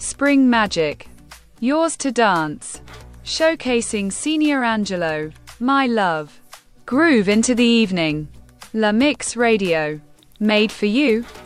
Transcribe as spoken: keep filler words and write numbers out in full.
Spring Magic. Yours to Dance. Showcasing Senior Angelo. My Love. Groove into the Evening. La Mix Radio. Made for you.